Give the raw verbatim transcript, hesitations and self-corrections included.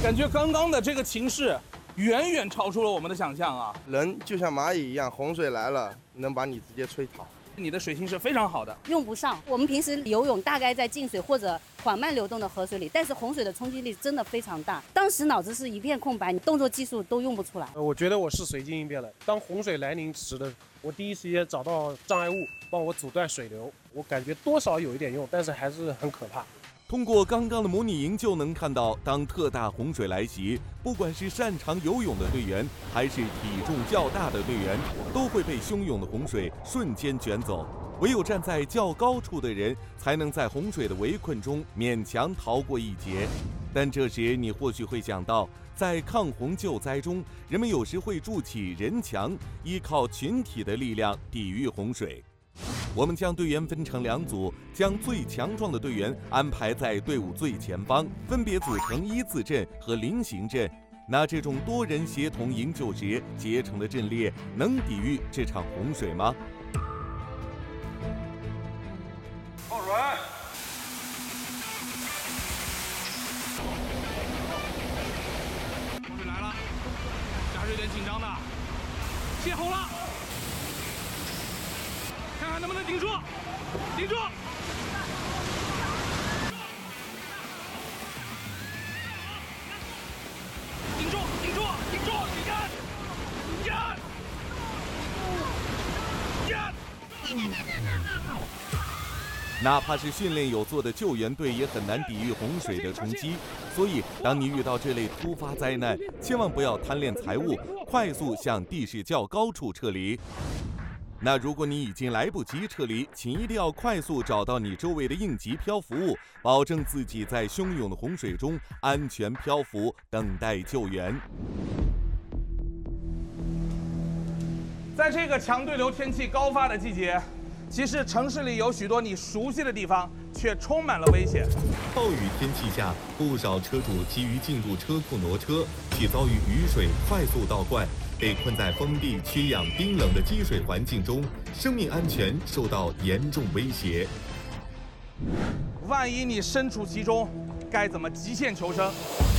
感觉刚刚的这个情势远远超出了我们的想象啊！ 人就像蚂蚁一样，洪水来了能把你直接吹跑。 你的水性是非常好的， 用不上。我们平时游泳大概在静水或者缓慢流动的河水里，但是洪水的冲击力真的非常大。当时脑子是一片空白，你动作技术都用不出来。 我觉得我是随机应变的。当洪水来临时的，我第一时间找到障碍物，帮我阻断水流。我感觉多少有一点用，但是还是很可怕。 通过刚刚的模拟营就能看到，当特大洪水来袭，不管是擅长游泳的队员，还是体重较大的队员，都会被汹涌的洪水瞬间卷走。唯有站在较高处的人，才能在洪水的围困中勉强逃过一劫。但这时你或许会想到，在抗洪救灾中，人们有时会筑起人墙，依靠群体的力量抵御洪水。我们将队员分成两组，将最强壮的队员安排在队伍最前方，分别组成一字阵和菱形阵。那这种多人协同营救时结成的阵列，能抵御这场洪水吗？ 放水！洪水来了，这还是有点紧张的，泄洪了。看看能不能顶住，顶住！顶住，顶住，顶住！压，压，压！ 哪怕是训练有素的救援队，也很难抵御洪水的冲击。所以，当你遇到这类突发灾难，千万不要贪恋财物，快速向地势较高处撤离。那如果你已经来不及撤离，请一定要快速找到你周围的应急漂浮物，保证自己在汹涌的洪水中安全漂浮，等待救援。 在这个强对流天气高发的季节，其实城市里有许多你熟悉的地方，却充满了危险。 暴雨天气下，不少车主急于进入车库挪车，却遭遇雨水快速倒灌。被困在封闭、缺氧、冰冷的积水环境中，生命安全受到严重威胁。 万一你身处其中，该怎么极限求生？